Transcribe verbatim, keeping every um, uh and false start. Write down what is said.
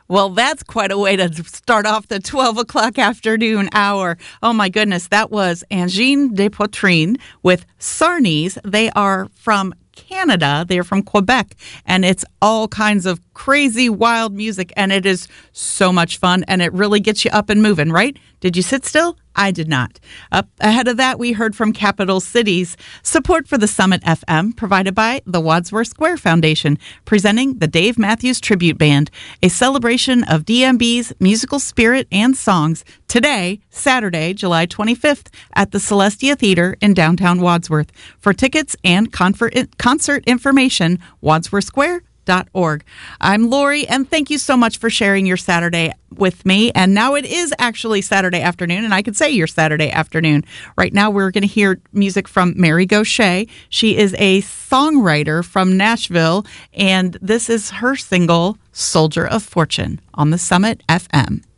Well, that's quite a way to start off the twelve o'clock afternoon hour. Oh, my goodness. That was Angine de Poitrine with Sarnies. They are from Canada. They're from Quebec, and it's all kinds of crazy, wild music, and it is so much fun, and it really gets you up and moving, right? Did you sit still? I did not. Up ahead of that, we heard from Capital Cities. Support for the Summit F M provided by the Wadsworth Square Foundation, presenting the Dave Matthews Tribute Band, a celebration of D M B's musical spirit and songs, today, Saturday, July twenty-fifth, at the Celestia Theater in downtown Wadsworth. For tickets and concert information, wadsworth square dot org. I'm Lori, and thank you so much for sharing your Saturday with me. And now it is actually Saturday afternoon, and I could say your Saturday afternoon. Right now, we're going to hear music from Mary Gaucher. She is a songwriter from Nashville, and this is her single, Soldier of Fortune, on the Summit F M.